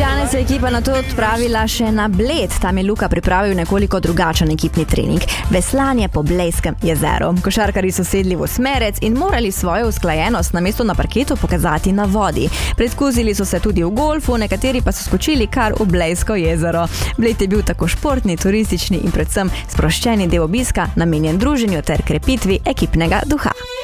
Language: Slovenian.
Danes se je ekipa nato odpravila še na Bled. Tam je Luka pripravil nekoliko drugačen ekipni trening. Veslanje po Blejskem jezeru. Košarkarji so sedli v osmerec in morali svojo usklajenost namesto na parketu pokazati na vodi. Preizkusili so se tudi v golfu, nekateri pa so skočili kar v Blejsko jezero. Bled je bil tako športni, turistični in predvsem sproščeni del obiska, namenjen druženju ter krepitvi ekipnega duha.